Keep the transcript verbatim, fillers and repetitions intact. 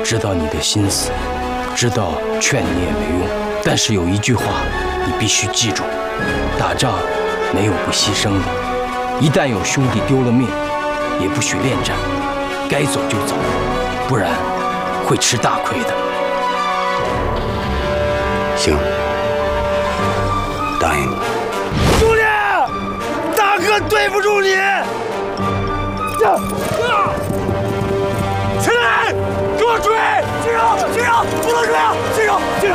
知道你的心思，知道劝你也没用，但是有一句话你必须记住：打仗没有不牺牲的，一旦有兄弟丢了命，也不许恋战，该走就走，不然会吃大亏的。 行，答应你。 兄弟，大哥对不住你。起来，给我追！金荣，金荣，不能追啊！金荣，金荣。